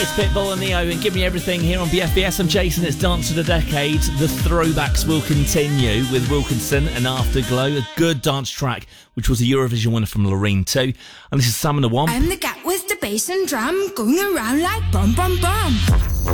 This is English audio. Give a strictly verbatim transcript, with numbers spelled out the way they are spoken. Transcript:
it's Pitbull and Neo and Give Me Everything here on B F B S. I'm Jason, it's Dance of the Decade. The throwbacks will continue with Wilkinson and Afterglow, a good dance track, which was a Eurovision winner from Loreen too. And this is Summoner One. I'm the cat with the bass and drum, going around like bum bum bum.